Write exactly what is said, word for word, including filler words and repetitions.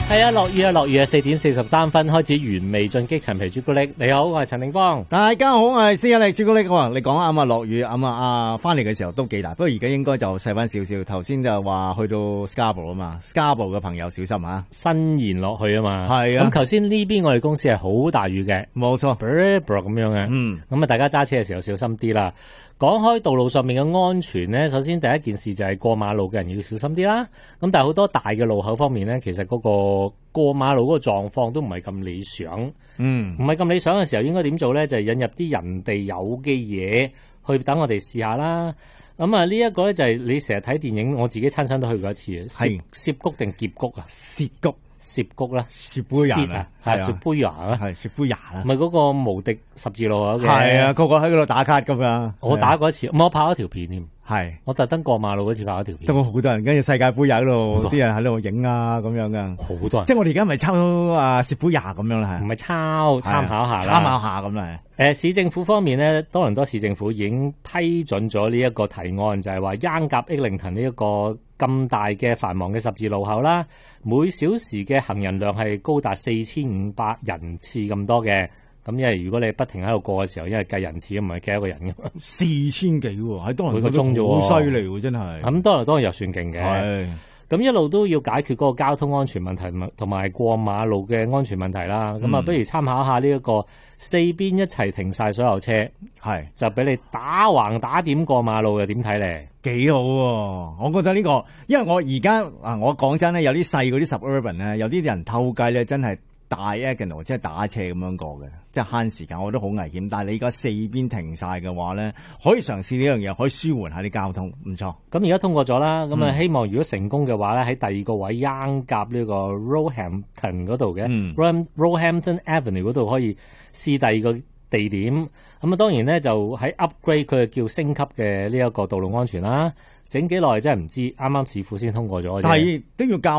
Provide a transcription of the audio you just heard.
係啊，落雨啊，落雨啊！四點四十三分開始原味進擊陳皮朱古力。你好，我係陳定邦。 大家好，我係斯一力朱古力。哇，你講啱啊，落雨啱啊，啊翻嚟嘅時候都幾大，不過而家應該就細翻少少。頭先就話去到 Scarborough 啊嘛 ，Scarborough 嘅朋友小心啊！ 伸延落去啊嘛， 係啊。 咁頭先呢邊我哋公司係好大雨嘅， 冇錯 ，br 咁樣嘅。 嗯， 咁啊，大家揸車嘅時候小心啲啦。講開道路上面嘅安全呢，首先第一件事就係過馬路嘅人要小心啲啦。咁但係好多大嘅路口方面呢，其實嗰個過馬路嗰個狀況都唔係咁理想。 嗯， 唔係咁理想嘅時候，應該點做呢？就係、是、引入啲人哋有嘅嘢去等我哋試下啦。咁啊，呢一個呢，就係你成日睇電影，我自己親身都去過一次。係涉谷定劫谷啊？涉谷。涉谷啦， 涉杯人啊， 係涉杯人啊， 係涉杯人啊， 唔係嗰個無敵十字路嘅， 係啊，個個喺嗰度打卡咁樣。 我打過一次，我拍咗條片添， 係我特登過馬路嗰次拍咗條片， 都好多人跟住世界杯又喺度，啲人喺度影啊咁樣噶， 好多人。 即係我哋而家咪抄啊涉杯人咁樣啦， 唔係抄，參考下啦， 參考下咁啦。 誒，市政府方面呢，多倫多市政府已經批准咗呢一個提案，就係話 Yonge 益靈頓呢一個咁大嘅繁忙嘅十字路口啦，每小時嘅行人量係高達四千五百人次咁多嘅。咁因為如果你不停喺度過嘅時候，因為計人次唔係計一個人嘅。四千幾喎，喺多倫多每個鐘啫喎， 好犀利喎，真係。咁多倫多又算勁嘅。係。咁一路都要解決嗰個交通安全問題，同埋過馬路嘅安全問題啦。咁啊、嗯，不如參考下呢一個四邊一齊停晒所有車，係就俾你打橫打點過馬路，又點睇咧？幾好喎、 啊！我覺得呢、這個，因為我而家啊，我講真咧，有啲細嗰啲 suburban 咧，有啲人偷雞咧，真係大 agonal 即係打斜咁樣過嘅，即係慳時間，我覺得好危險。但係你而家四邊停晒嘅話咧，可以嘗試呢樣嘢，可以舒緩下啲交通，唔錯。咁而家通過咗啦，咁啊希望如果成功嘅話咧，喺第二個位 Yonge 呢個 Roehampton 嗰度嘅 Roehampton Avenue 嗰度可以試第二個地點。咁啊當然咧就喺 upgrade 佢叫升級嘅呢一個道路安全啦。整幾耐真係唔知，啱啱市府先通過咗，但係都要教。